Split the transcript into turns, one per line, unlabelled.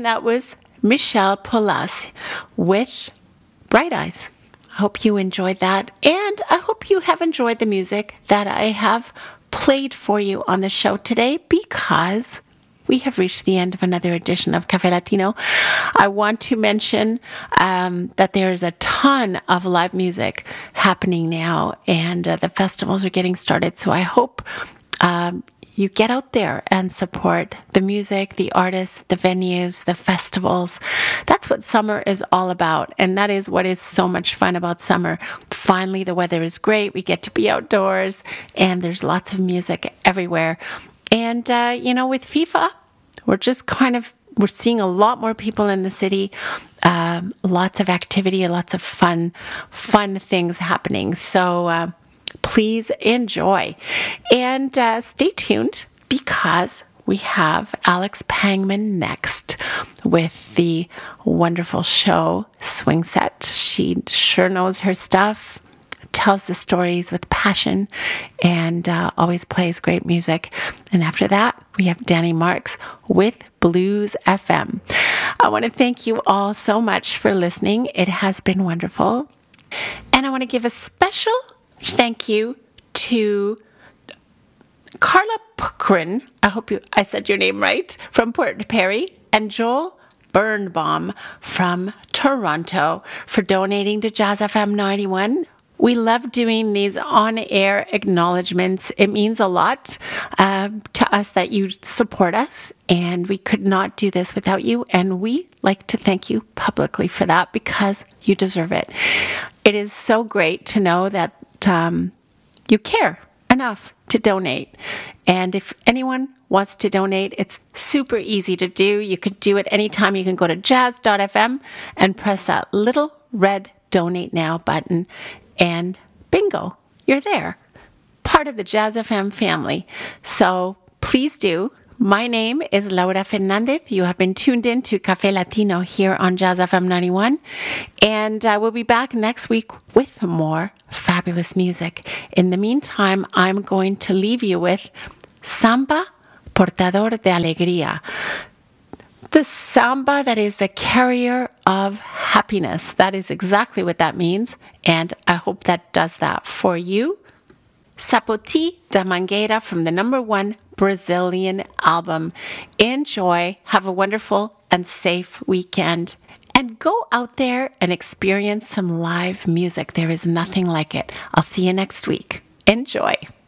And that was Michel Polas with Bright Eyes. I hope you enjoyed that. And I hope you have enjoyed the music that I have played for you on the show today, because we have reached the end of another edition of Café Latino. I want to mention that there's a ton of live music happening now, and the festivals are getting started. So I hope you get out there and support the music, the artists, the venues, the festivals. That's what summer is all about. And that is what is so much fun about summer. Finally, the weather is great. We get to be outdoors, and there's lots of music everywhere. And, with FIFA, we're seeing a lot more people in the city, lots of activity, lots of fun things happening. So, please enjoy. And stay tuned, because we have Alex Pangman next with the wonderful show Swing Set. She sure knows her stuff, tells the stories with passion, and always plays great music. And after that, we have Danny Marks with Blues FM. I want to thank you all so much for listening. It has been wonderful. And I want to give a special thank you to Carla Pukrin, I hope I said your name right, from Port Perry, and Joel Birnbaum from Toronto for donating to Jazz FM 91. We love doing these on-air acknowledgements. It means a lot to us that you support us, and we could not do this without you. And we like to thank you publicly for that, because you deserve it. It is so great to know that you care enough to donate. And if anyone wants to donate, it's super easy to do. You could do it anytime. You can go to jazz.fm and press that little red Donate Now button, and bingo, you're there. Part of the Jazz FM family. So please do. My name is Laura Fernandez. You have been tuned in to Café Latino here on Jazz FM 91. And we'll be back next week with more fabulous music. In the meantime, I'm going to leave you with Samba Portador de Alegría. The samba that is the carrier of happiness. That is exactly what that means. And I hope that does that for you. Sapoti da Mangueira from the #1 Brazilian album. Enjoy. Have a wonderful and safe weekend. And go out there and experience some live music. There is nothing like it. I'll see you next week. Enjoy.